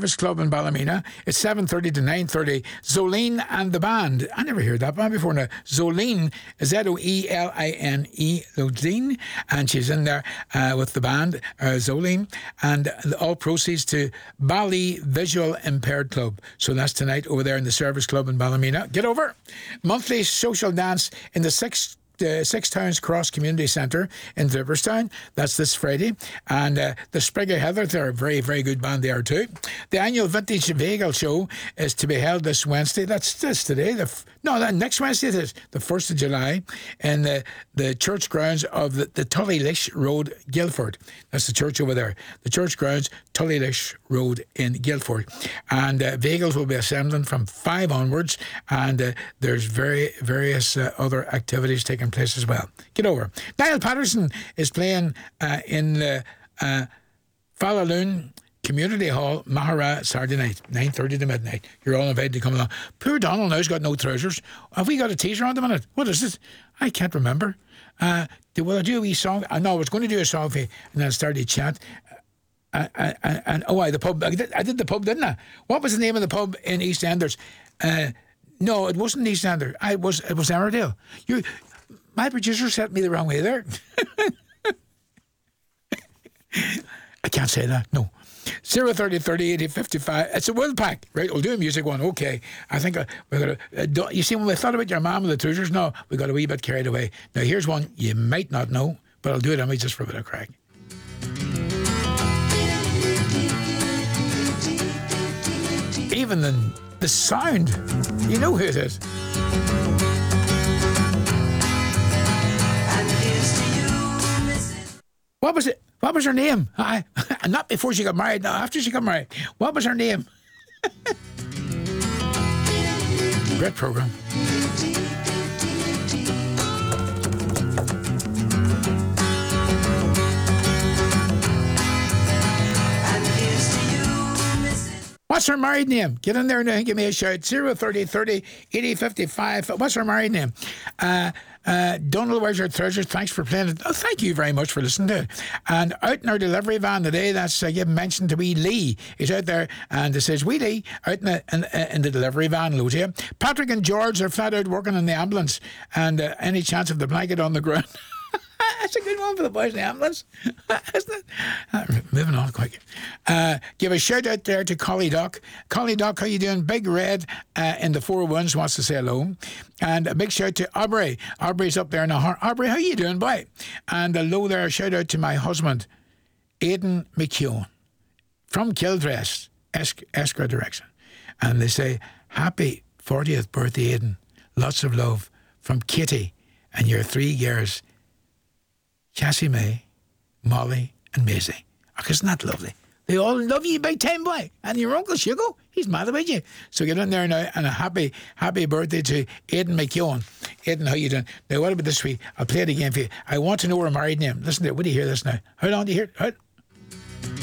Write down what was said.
Service Club in Ballymena. It's 7:30 to 9:30. Zoline and the Band. I never heard that band before now. Zoline, Zoeline, Zoline, and she's in there with the band, Zoline, and all proceeds to Bally Visual Impaired Club. So that's tonight over there in the Service Club in Ballymena. Get over. Monthly social dance in the Six Towns Cross Community Centre in Liverstown. That's this Friday. And the Sprigga Heather, they're a very, very good band there too. The annual Vintage Vehicle Show is to be held this Wednesday. That's today. Next Wednesday it is, the 1st of July, in the church grounds of the Tullylish Road, Guildford. That's the church over there. The church grounds, Tullylish Road in Guildford. And vehicles will be assembling from 5 onwards, and there's various other activities taking place as well. Get over. Niall Patterson is playing in the Fallaloon Community Hall, Mahara, Saturday night, 9:30 to midnight. You're all invited to come along. Poor Donald now's got no trousers. Have we got a teaser on the minute? What is it? I can't remember. Will I do a wee song? No, I was going to do a song for you, and then I started to chat. The pub. I did the pub, didn't I? What was the name of the pub in EastEnders? No, it wasn't EastEnders. It was Emmerdale. My producer set me the wrong way there. I can't say that. No. 030 30 80 55. It's a World Pack, right? We'll do a music one. Okay. I think we're gonna. You see, when we thought about your mum and the trousers, no, we got a wee bit carried away. Now here's one you might not know, but I'll do it anyway just for a bit of crack. Even the sound, you know who it is. What was it? What was her name? Not before she got married, no, after she got married. What was her name? Great programme. What's her married name? Get in there now and give me a shout. 030 30 80 55. What's her married name? Donald, where's your trousers? Thanks for playing it. Oh, thank you very much for listening to it. And out in our delivery van today, that's you mentioned to wee Lee. He's out there and it says, wee Lee, out in the delivery van, load here. Patrick and George are flat out working in the ambulance, and any chance of the blanket on the ground. That's a good one for the boys in the ambulance, isn't it? Moving on quick. Give a shout out there to Collie Doc. Collie Doc, how you doing? Big Red in the 401s wants to say hello. And a big shout to Aubrey. Aubrey's up there in the heart. Aubrey, how you doing, boy? And hello there, shout out to my husband, Aidan McKeown, from Kildress, Escra direction. And they say, happy 40th birthday, Aidan. Lots of love from Kitty and your 3 girls, Cassie May, Molly and Maisie. Oh, isn't that lovely? They all love you big time, boy. And your Uncle Hugo, he's mad about you. So get in there now, and a happy birthday to Aidan McKeown. Aidan, how you doing? Now, what about this week? I'll play it again for you. I want to know her married name. Listen to it. What do you hear this now? Hold on, do you hear it? Hold.